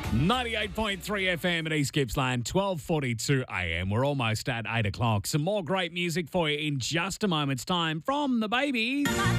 98.3 FM at East Gippsland, 12:42 a.m. We're almost at 8 o'clock. Some more great music for you in just a moment's time from the Babies.